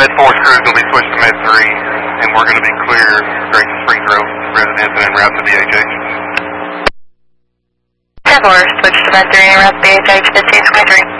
Med 4's crew will be switched to Med 3, and we're going to be clear Grayson Springs Road residents and en route to BHH. 10-4, switch to Med 3 en route to BHH, 1523.